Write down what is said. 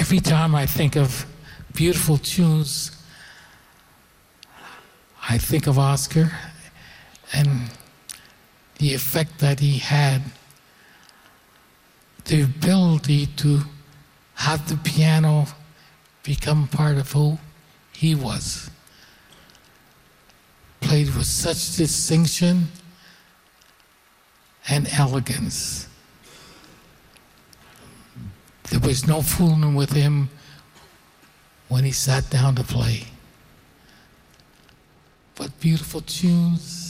Every time I think of beautiful tunes, I think of Oscar and the effect that he had, the ability to have the piano become part of who he was. Played with such distinction and elegance. There was no fooling with him when he sat down to play. But beautiful tunes.